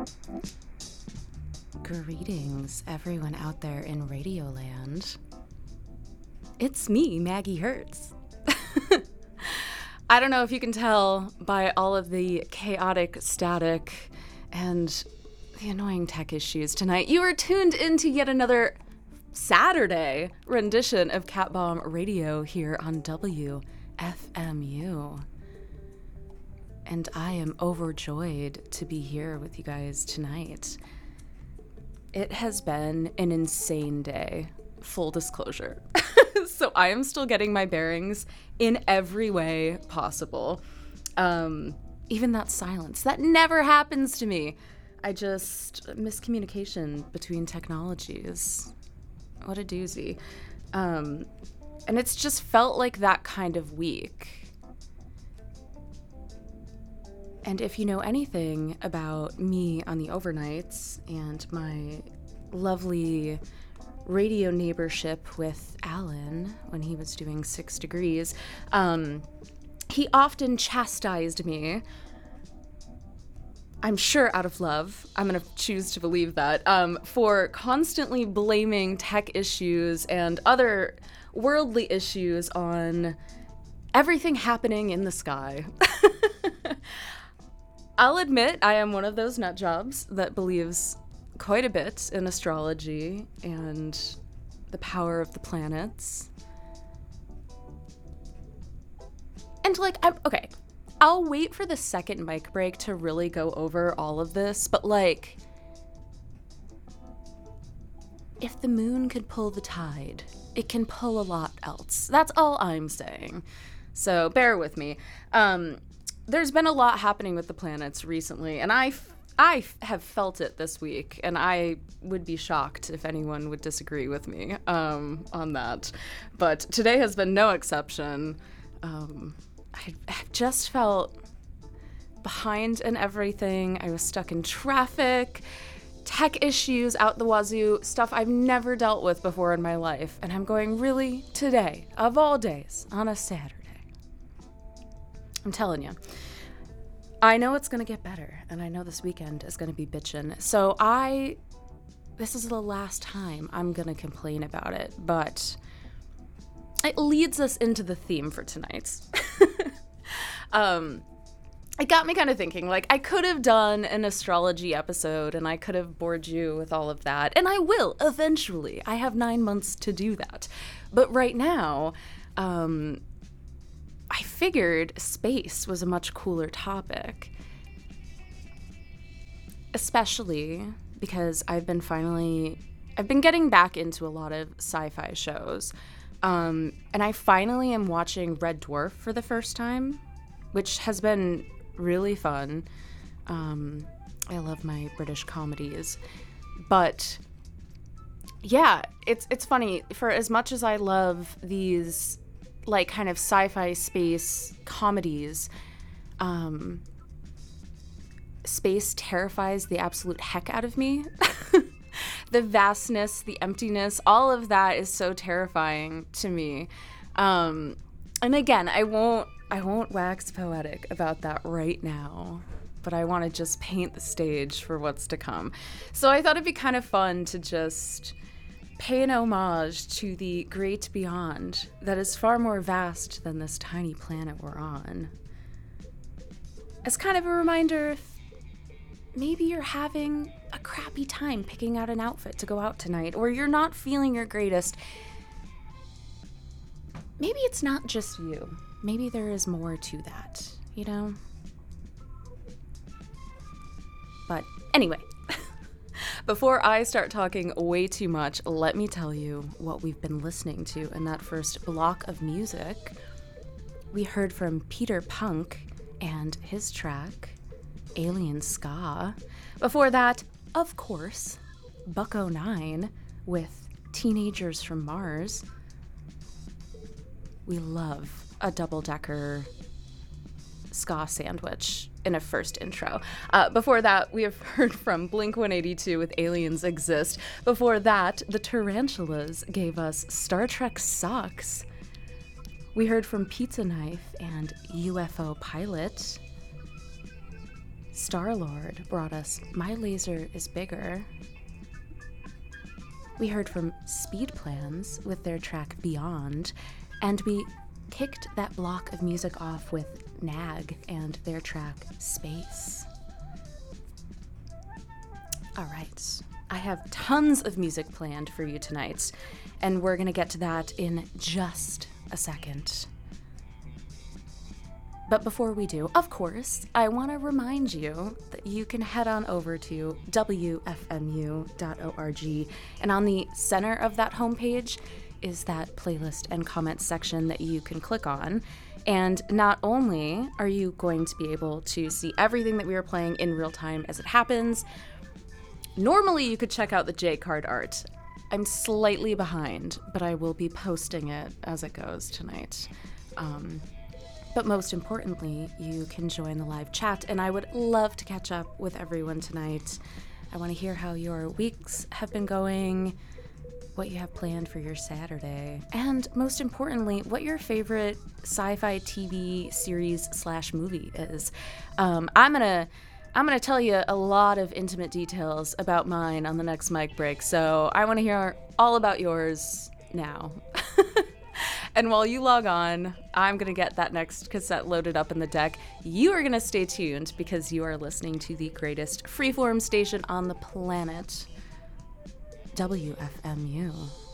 Greetings, everyone out there in Radioland. It's me, Maggie Hertz. I don't know if you can tell by all of the chaotic static and the annoying tech issues tonight. You are tuned into yet another Saturday rendition of Cat Bomb Radio here on WFMU. And I am overjoyed to be here with you guys tonight. It has been an insane day, full disclosure. So I am still getting my bearings in every way possible. Even that silence, that never happens to me. Miscommunication between technologies. What a doozy. And it's just felt like that kind of week. And if you know anything about me on the overnights and my lovely radio neighborship with Alan when he was doing 6 Degrees, he often chastised me. I'm sure out of love, I'm going to choose to believe that, for constantly blaming tech issues and other worldly issues on everything happening in the sky. I'll admit I am one of those nut jobs that believes quite a bit in astrology and the power of the planets. And I'll wait for the second mic break to really go over all of this, but if the moon could pull the tide, it can pull a lot else. That's all I'm saying. So bear with me. There's been a lot happening with the planets recently, and I have felt it this week, and I would be shocked if anyone would disagree with me on that. But today has been no exception. I've just felt behind in everything. I was stuck in traffic, tech issues out the wazoo, stuff I've never dealt with before in my life, and I'm going, really? Today, of all days, on a Saturday? I'm telling you. I know it's going to get better, and I know this weekend is going to be bitchin'. So this is the last time I'm going to complain about it, but it leads us into the theme for tonight. It got me kind of thinking, I could have done an astrology episode, and I could have bored you with all of that, and I will eventually. I have 9 months to do that. But right now, I figured space was a much cooler topic, especially because I've been getting back into a lot of sci-fi shows, and I finally am watching Red Dwarf for the first time, which has been really fun. I love my British comedies, but yeah, it's funny, for as much as I love these kind of sci-fi space comedies, space terrifies the absolute heck out of me. The vastness, the emptiness, all of that is so terrifying to me. And again, I won't wax poetic about that right now, but I want to just paint the stage for what's to come. So I thought it'd be kind of fun to just pay an homage to the great beyond that is far more vast than this tiny planet we're on. As kind of a reminder, if maybe you're having a crappy time picking out an outfit to go out tonight, or you're not feeling your greatest, maybe it's not just you. Maybe there is more to that, you know? But anyway, before I start talking way too much, let me tell you what we've been listening to in that first block of music. We heard from Peter Punk and his track, Alien Ska. Before that, of course, Buck-O-Nine with Teenagers from Mars. We love a double-decker ska sandwich in a first intro. Before that, we have heard from Blink-182 with Aliens Exist. Before that, the Tarantulas gave us Star Trek Sucks. We heard from Pizza Knife and UFO Pilot. Star-Lord brought us My Laser is Bigger. We heard from Speed Plans with their track Beyond, and we kicked that block of music off with Nag and their track Space. All right, I have tons of music planned for you tonight, and we're gonna get to that in just a second. But before we do, of course, I want to remind you that you can head on over to wfmu.org, and on the center of that homepage is that playlist and comments section that you can click on. And not only are you going to be able to see everything that we are playing in real time as it happens, normally you could check out the J-Card art. I'm slightly behind, but I will be posting it as it goes tonight. But most importantly, you can join the live chat, and I would love to catch up with everyone tonight. I want to hear how your weeks have been going, what you have planned for your Saturday, and most importantly, what your favorite sci-fi TV series / movie is. I'm gonna tell you a lot of intimate details about mine on the next mic break, so I want to hear all about yours now. And while you log on, I'm going to get that next cassette loaded up in the deck. You are going to stay tuned because you are listening to the greatest freeform station on the planet, WFMU.